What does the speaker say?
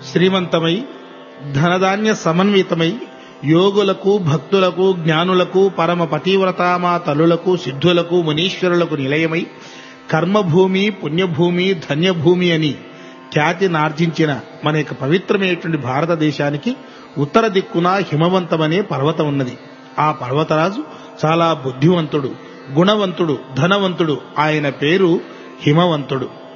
శ్రీమంతమై ధనధాన్య సమన్వితమై యోగులకు, భక్తులకు, జ్ఞానులకు, పరమ పతివ్రతామా తల్లులకు, సిద్ధులకు, మునీశ్వరులకు నిలయమై కర్మభూమి, పుణ్యభూమి, ధన్యభూమి అని ఖ్యాతినార్జించిన మన యొక్క పవిత్రమైనటువంటి భారతదేశానికి ఉత్తర దిక్కున హిమవంతమనే పర్వతం ఉన్నది. ఆ పర్వతరాజు చాలా బుద్ధివంతుడు, గుణవంతుడు, ధనవంతుడు. ఆయన పేరు హిమవంతుడు.